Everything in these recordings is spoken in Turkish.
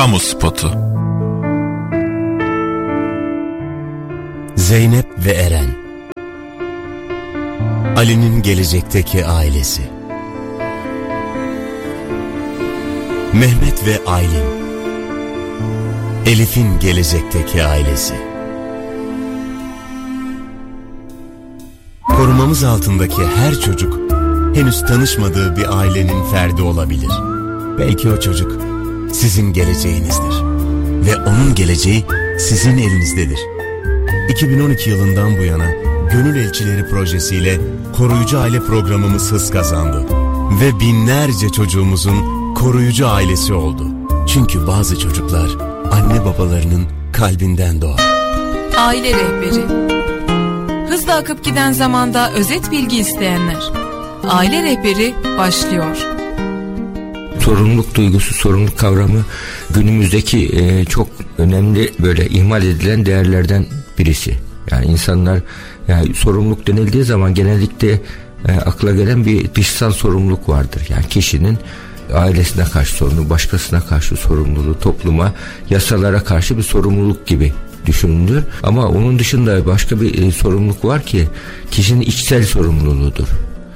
Kamu spotu. Zeynep ve Eren, Ali'nin gelecekteki ailesi. Mehmet ve Aylin, Elif'in gelecekteki ailesi. Korumamız altındaki her çocuk henüz tanışmadığı bir ailenin ferdi olabilir. Belki o çocuk sizin geleceğinizdir ve onun geleceği sizin elinizdedir. 2012 yılından bu yana Gönül Elçileri projesiyle koruyucu aile programımız hız kazandı ve binlerce çocuğumuzun koruyucu ailesi oldu. Çünkü bazı çocuklar anne babalarının kalbinden doğar. Aile rehberi. Hızla akıp giden zamanda özet bilgi isteyenler. Aile rehberi başlıyor. Sorumluluk duygusu, sorumluluk kavramı günümüzdeki çok önemli, böyle ihmal edilen değerlerden birisi. Yani insanlar, yani sorumluluk denildiği zaman genellikle akla gelen bir dışsal sorumluluk vardır. Yani kişinin ailesine karşı sorumluluğu, başkasına karşı sorumluluğu, topluma, yasalara karşı bir sorumluluk gibi düşünülür. Ama onun dışında başka bir sorumluluk var ki kişinin içsel sorumluluğudur.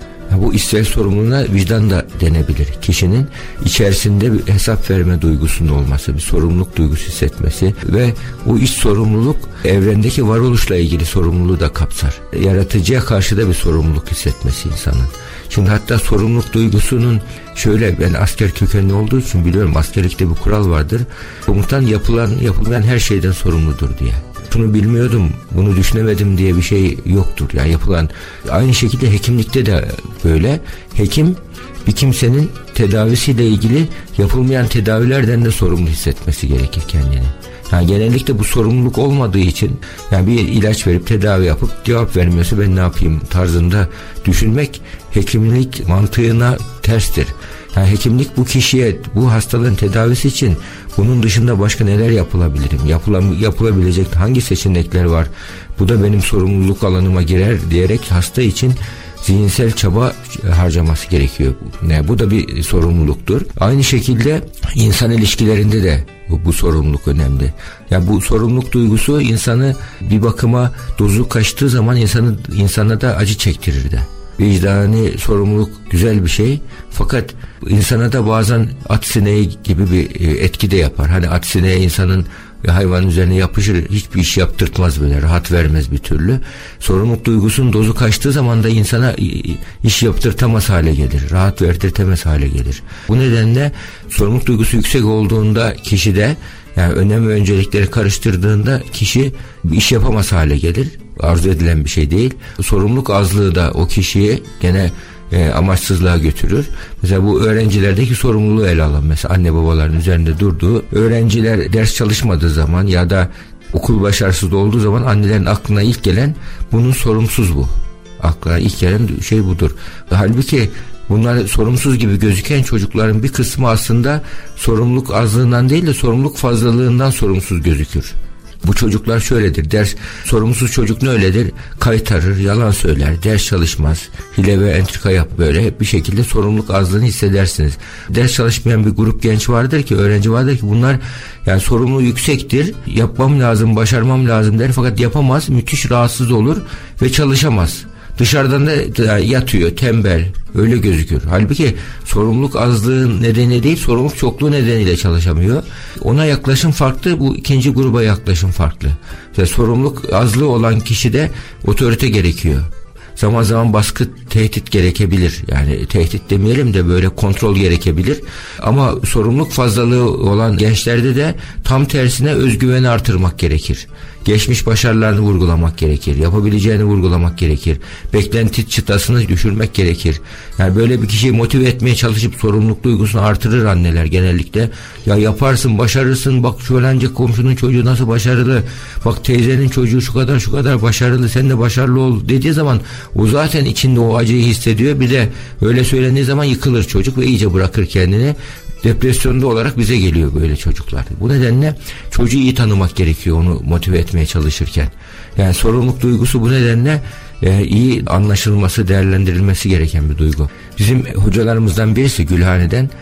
Bu içsel sorumluluğuna vicdan da denebilir. Kişinin içerisinde bir hesap verme duygusunun olması, bir sorumluluk duygusu hissetmesi ve bu iç sorumluluk evrendeki varoluşla ilgili sorumluluğu da kapsar. Yaratıcıya karşı da bir sorumluluk hissetmesi insanın. Şimdi hatta sorumluluk duygusunun şöyle, ben asker kökenli olduğu için biliyorum, askerlikte bir kural vardır. Komutan yapılmayan her şeyden sorumludur diye. Şunu bilmiyordum, bunu düşünemedim diye bir şey yoktur. Yani yapılan, aynı şekilde hekimlikte de böyle. Hekim bir kimsenin tedavisiyle ilgili yapılmayan tedavilerden de sorumlu hissetmesi gerekir kendini. Yani genellikle bu sorumluluk olmadığı için, yani bir ilaç verip tedavi yapıp cevap vermiyorsa ben ne yapayım tarzında düşünmek hekimlik mantığına terstir. Yani hekimlik bu kişiye bu hastalığın tedavisi için bunun dışında başka neler yapılabilirim? Yapılabilecek hangi seçenekler var? Bu da benim sorumluluk alanıma girer diyerek hasta için zihinsel çaba harcaması gerekiyor. Yani bu da bir sorumluluktur. Aynı şekilde insan ilişkilerinde de bu sorumluluk önemli. Yani bu sorumluluk duygusu insanı bir bakıma dozu kaçtığı zaman insana da acı çektirir de. Vicdani sorumluluk güzel bir şey, fakat insana da bazen at sineği gibi bir etki de yapar. Hani at sineği insanın hayvanın üzerine yapışır, hiçbir iş yaptırtmaz, böyle rahat vermez bir türlü. Sorumluluk duygusunun dozu kaçtığı zaman da insana iş yaptırtamaz hale gelir, rahat verdirtemez hale gelir. Bu nedenle sorumluluk duygusu yüksek olduğunda kişide, yani önem ve öncelikleri karıştırdığında kişi iş yapamaz hale gelir. Arzu edilen bir şey değil. Sorumluluk azlığı da o kişiyi gene amaçsızlığa götürür. Mesela bu öğrencilerdeki sorumluluğu ele alalım. Mesela anne babaların üzerinde durduğu, öğrenciler ders çalışmadığı zaman ya da okul başarısız olduğu zaman annelerin aklına ilk gelen bunun sorumsuz bu. Aklına ilk gelen şey budur. Halbuki bunlar sorumsuz gibi gözüken çocukların bir kısmı aslında sorumluluk azlığından değil de sorumluluk fazlalığından sorumsuz gözükür. Bu çocuklar şöyledir. Sorumsuz çocuk ne öyledir? Kaytarır, yalan söyler, ders çalışmaz, hile ve entrika yap, böyle hep bir şekilde sorumluluk azlığını hissedersiniz. Ders çalışmayan bir grup genç vardır ki, öğrenci vardır ki bunlar yani sorumluluğu yüksektir. Yapmam lazım, başarmam lazım der, fakat yapamaz, müthiş rahatsız olur ve çalışamaz. Dışarıdan da yatıyor, tembel, öyle gözükür. Halbuki sorumluluk azlığı nedeniyle değil, sorumluluk çokluğu nedeniyle çalışamıyor. Ona yaklaşım farklı, bu ikinci gruba yaklaşım farklı. İşte sorumluluk azlığı olan kişide otorite gerekiyor. Zaman zaman baskı, tehdit gerekebilir. Yani tehdit demeyelim de böyle kontrol gerekebilir. Ama sorumluluk fazlalığı olan gençlerde de tam tersine özgüveni artırmak gerekir. Geçmiş başarılarını vurgulamak gerekir. Yapabileceğini vurgulamak gerekir. Beklenti çıtasını düşürmek gerekir. Yani böyle bir kişiyi motive etmeye çalışıp sorumluluk duygusunu artırır anneler genellikle. Ya yaparsın, başarırsın, bak şöylence komşunun çocuğu nasıl başarılı, bak teyzenin çocuğu şu kadar başarılı, sen de başarılı ol dediği zaman o zaten içinde o acıyı hissediyor. Bir de öyle söylendiği zaman yıkılır çocuk ve iyice bırakır kendini. Depresyonda olarak bize geliyor böyle çocuklar. Bu nedenle çocuğu iyi tanımak gerekiyor onu motive etmeye çalışırken. Yani sorumluluk duygusu bu nedenle iyi anlaşılması, değerlendirilmesi gereken bir duygu. Bizim hocalarımızdan birisi Gülhane'den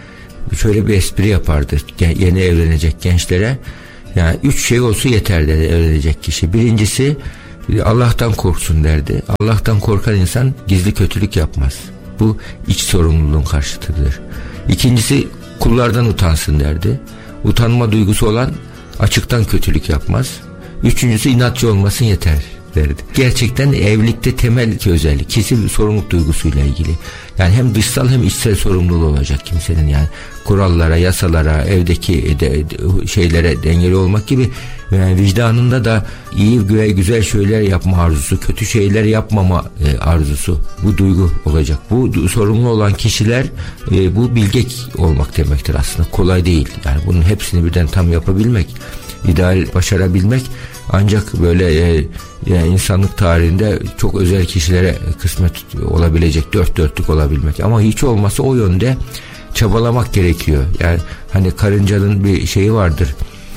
şöyle bir espri yapardı yeni evlenecek gençlere. Yani 3 şey olsa yeter dedi evlenecek kişi. Birincisi Allah'tan korksun derdi. Allah'tan korkan insan gizli kötülük yapmaz. Bu iç sorumluluğun karşıtıdır. İkincisi kullardan utansın derdi. Utanma duygusu olan açıktan kötülük yapmaz. Üçüncüsü inatçı olmasın yeter derdi. Gerçekten evlilikte temel özellik kesin sorumluluk duygusuyla ilgili. Yani hem dışsal hem içsel sorumluluğu olacak kimsenin, yani kurallara, yasalara, evdeki şeylere dengeli olmak gibi, yani vicdanında da iyi ve güzel şeyler yapma arzusu, kötü şeyler yapmama arzusu, bu duygu olacak. Bu sorumlu olan kişiler bu bilge olmak demektir aslında. Kolay değil. Yani bunun hepsini birden tam yapabilmek, ideal başarabilmek ancak böyle yani insanlık tarihinde çok özel kişilere kısmet olabilecek, dört dörtlük olabilmek. Ama hiç olmazsa o yönde çabalamak gerekiyor. Yani hani karıncanın bir şeyi vardır.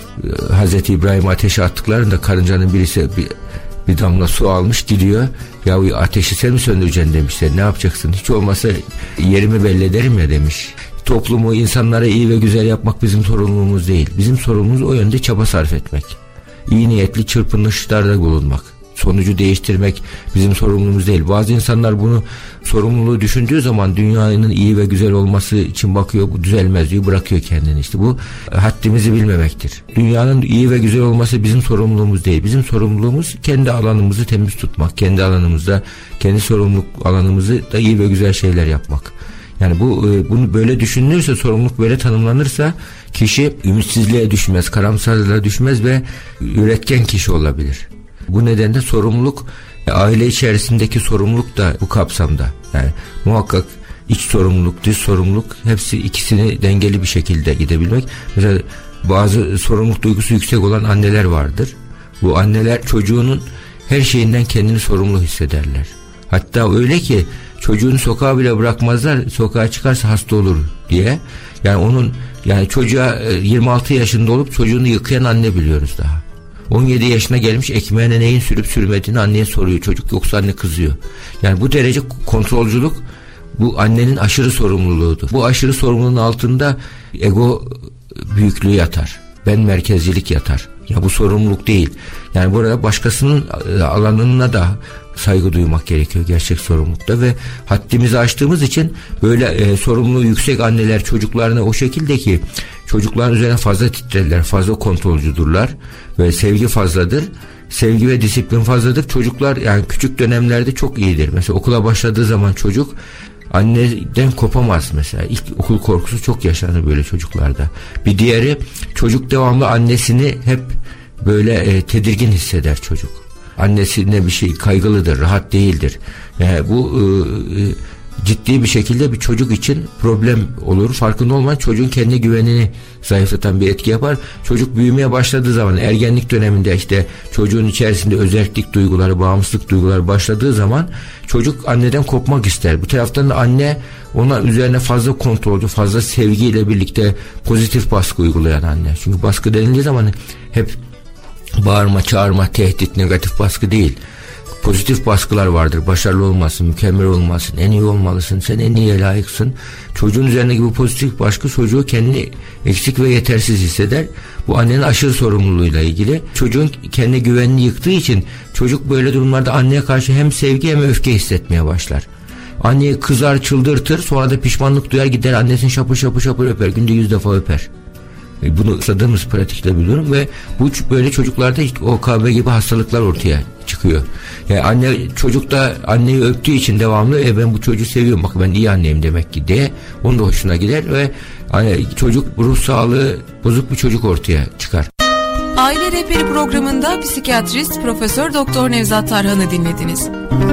Hazreti İbrahim ateşe attıklarında karıncanın birisi bir damla su almış gidiyor. Ya ateşi sen mi söndüreceksin demişler. Ne yapacaksın? Hiç olmazsa yerimi belli ederim ya demiş. Toplumu, insanlara iyi ve güzel yapmak bizim sorumluluğumuz değil. Bizim sorumluluğumuz o yönde çaba sarf etmek. İyi niyetli çırpınışlarda bulunmak. Sonucu değiştirmek bizim sorumluluğumuz değil. Bazı insanlar bunu sorumluluğu düşündüğü zaman dünyanın iyi ve güzel olması için bakıyor, bu düzelmez diyor, bırakıyor kendini. İşte bu haddimizi bilmemektir. Dünyanın iyi ve güzel olması bizim sorumluluğumuz değil. Bizim sorumluluğumuz kendi alanımızı temiz tutmak. Kendi alanımızda, kendi sorumluluk alanımızı da iyi ve güzel şeyler yapmak. Yani bunu böyle düşünülürse, sorumluluk böyle tanımlanırsa kişi ümitsizliğe düşmez, karamsarlığa düşmez ve üretken kişi olabilir. Bu nedenle sorumluluk, aile içerisindeki sorumluluk da bu kapsamda. Yani muhakkak iç sorumluluk, dış sorumluluk, hepsi ikisini dengeli bir şekilde gidebilmek. Mesela bazı sorumluluk duygusu yüksek olan anneler vardır. Bu anneler çocuğunun her şeyinden kendini sorumlu hissederler. Hatta öyle ki çocuğunu sokağa bile bırakmazlar, sokağa çıkarsa hasta olur diye. Yani çocuğa 26 yaşında olup çocuğunu yıkayan anne biliyoruz daha. 17 yaşına gelmiş, ekmeğine neyin sürüp sürmediğini anneye soruyor çocuk, yoksa anne kızıyor. Yani bu derece kontrolcülük bu annenin aşırı sorumluluğudur. Bu aşırı sorumluluğun altında ego büyüklüğü yatar. Ben merkezcilik yatar. Ya bu sorumluluk değil. Yani burada başkasının alanına da saygı duymak gerekiyor gerçek sorumlulukta ve haddimizi aştığımız için böyle sorumluluğu yüksek anneler çocuklarına o şekilde ki çocukların üzerine fazla titrerler, fazla kontrolcüdürler ve sevgi fazladır. Sevgi ve disiplin fazladır. Çocuklar yani küçük dönemlerde çok iyidir. Mesela okula başladığı zaman çocuk anneden kopamaz mesela. İlk okul korkusu çok yaşanır böyle çocuklarda. Bir diğeri, çocuk devamlı annesini hep böyle tedirgin hisseder çocuk. Annesine bir şey kaygılıdır, rahat değildir. Yani bu ciddi bir şekilde bir çocuk için problem olur. Farkında olmadan çocuğun kendi güvenini zayıflatan bir etki yapar. Çocuk büyümeye başladığı zaman, ergenlik döneminde işte çocuğun içerisinde özellik duyguları, bağımsızlık duyguları başladığı zaman çocuk anneden kopmak ister. Bu taraftan da anne ona üzerine fazla kontrolcü, fazla sevgiyle birlikte pozitif baskı uygulayan anne. Çünkü baskı denildiği zaman hep bağırma, çağırma, tehdit, negatif baskı değil. Pozitif baskılar vardır. Başarılı olmalısın, mükemmel olmalısın, en iyi olmalısın, sen en iyiye layıksın. Çocuğun üzerindeki bu pozitif baskı çocuğu kendini eksik ve yetersiz hisseder. Bu annenin aşırı sorumluluğuyla ilgili. Çocuğun kendi güvenini yıktığı için çocuk böyle durumlarda anneye karşı hem sevgi hem öfke hissetmeye başlar. Anneye kızar, çıldırtır, sonra da pişmanlık duyar, gider annesini şapır şapır şapır öper. Günde 100 defa öper. Bunu ısladığımız pratikle biliyorum ve bu böyle çocuklarda OKB gibi hastalıklar ortaya çıkıyor. Yani çocuk da anneyi öptüğü için devamlı ben bu çocuğu seviyorum, bak ben iyi anneyim demek ki diye onun da hoşuna gider ve çocuk ruh sağlığı bozuk bir çocuk ortaya çıkar. Aile Rehberi programında psikiyatrist Profesör Doktor Nevzat Tarhan'ı dinlediniz.